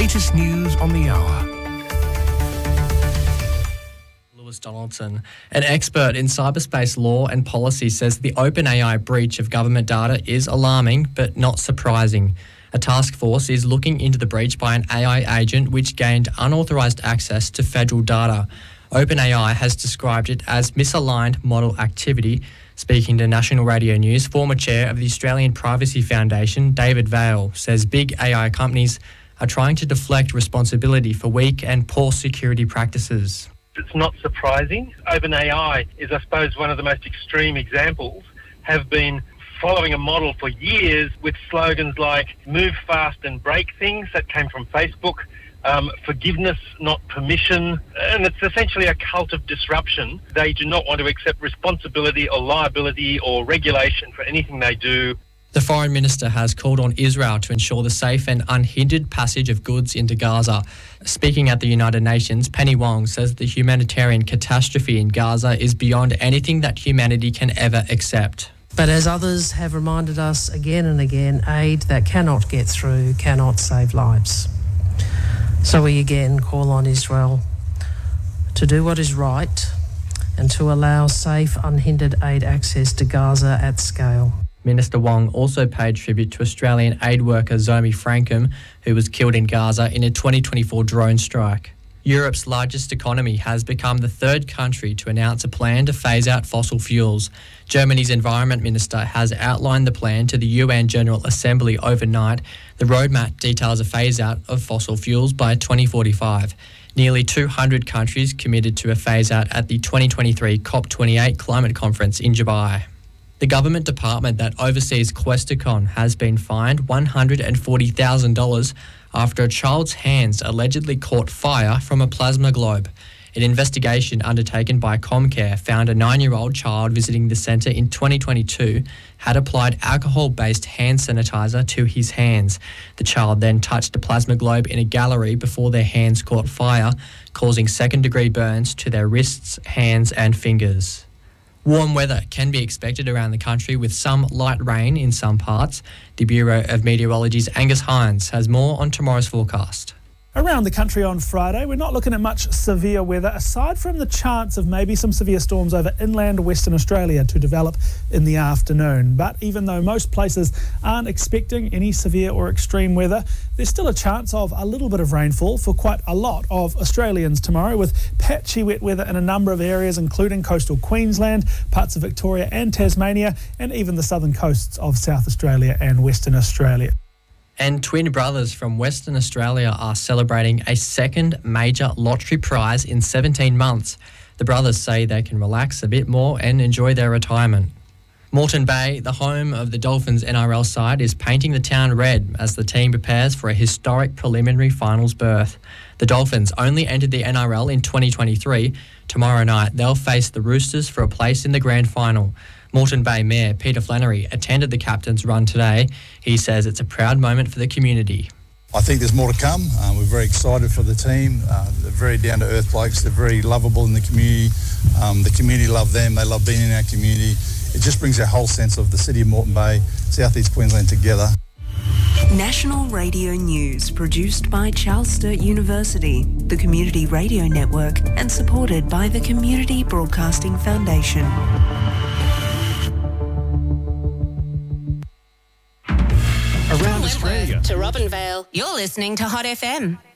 latest news on the hour. Lewis Donaldson, an expert in cyberspace law and policy, says the OpenAI breach of government data is alarming but not surprising. A task force is looking into the breach by an AI agent which gained unauthorised access to federal data. OpenAI has described it as misaligned model activity. Speaking to National Radio News, former chair of the Australian Privacy Foundation, David Vaile, says big AI companies are trying to deflect responsibility for weak and poor security practices. It's not surprising. OpenAI is, I suppose, one of the most extreme examples, have been following a model for years with slogans like move fast and break things that came from Facebook, forgiveness, not permission, and it's essentially a cult of disruption. They do not want to accept responsibility or liability or regulation for anything they do. The Foreign Minister has called on Israel to ensure the safe and unhindered passage of goods into Gaza. Speaking at the United Nations, Penny Wong says the humanitarian catastrophe in Gaza is beyond anything that humanity can ever accept. But as others have reminded us again and again, aid that cannot get through cannot save lives. So we again call on Israel to do what is right and to allow safe, unhindered aid access to Gaza at scale. Minister Wong also paid tribute to Australian aid worker Zomi Frankham, who was killed in Gaza in a 2024 drone strike. Europe's largest economy has become the third country to announce a plan to phase out fossil fuels. Germany's Environment Minister has outlined the plan to the UN General Assembly overnight. The roadmap details a phase-out of fossil fuels by 2045. Nearly 200 countries committed to a phase-out at the 2023 COP28 climate conference in Dubai. The government department that oversees Questacon has been fined $140,000 after a child's hands allegedly caught fire from a plasma globe. An investigation undertaken by Comcare found a 9-year-old child visiting the centre in 2022 had applied alcohol-based hand sanitizer to his hands. The child then touched a plasma globe in a gallery before their hands caught fire, causing second-degree burns to their wrists, hands and fingers. Warm weather can be expected around the country with some light rain in some parts. The Bureau of Meteorology's Angus Hines has more on tomorrow's forecast. Around the country on Friday, we're not looking at much severe weather, aside from the chance of maybe some severe storms over inland Western Australia to develop in the afternoon. But even though most places aren't expecting any severe or extreme weather, there's still a chance of a little bit of rainfall for quite a lot of Australians tomorrow, with patchy wet weather in a number of areas, including coastal Queensland, parts of Victoria and Tasmania, and even the southern coasts of South Australia and Western Australia. And twin brothers from Western Australia are celebrating a second major lottery prize in 17 months. The brothers say they can relax a bit more and enjoy their retirement. Moreton Bay, the home of the Dolphins NRL side, is painting the town red as the team prepares for a historic preliminary finals berth. The Dolphins only entered the NRL in 2023. Tomorrow night, they'll face the Roosters for a place in the grand final. Moreton Bay Mayor Peter Flannery attended the captain's run today. He says it's a proud moment for the community. I think there's more to come. We're very excited for the team. They're very down-to-earth blokes. They're very lovable in the community. The community love them. They love being in our community. It just brings a whole sense of the city of Moreton Bay, South East Queensland together. National Radio News, produced by Charles Sturt University, the Community Radio Network, and supported by the Community Broadcasting Foundation. Around Australia to Robinvale, you're listening to Hot FM.